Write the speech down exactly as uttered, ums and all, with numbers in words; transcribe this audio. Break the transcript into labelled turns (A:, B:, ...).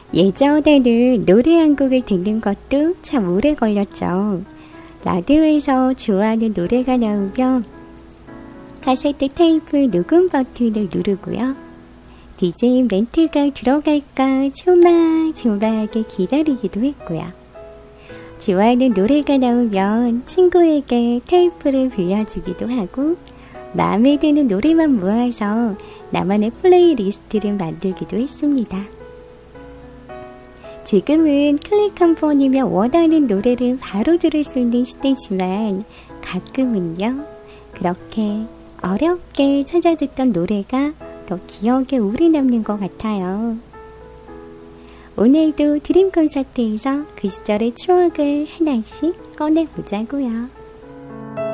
A: 예전에는 노래 한 곡을 듣는 것도 참 오래 걸렸죠. 라디오에서 좋아하는 노래가 나오면 카세트 테이프 녹음 버튼을 누르고요. 디제이 멘트가 들어갈까 조마조마하게 기다리기도 했고요. 좋아하는 노래가 나오면 친구에게 테이프를 빌려주기도 하고 마음에 드는 노래만 모아서 나만의 플레이리스트를 만들기도 했습니다. 지금은 클릭 한 번이면 원하는 노래를 바로 들을 수 있는 시대지만 가끔은요, 그렇게 어렵게 찾아 듣던 노래가 더 기억에 오래 남는 것 같아요. 오늘도 드림 콘서트에서 그 시절의 추억을 하나씩 꺼내보자고요.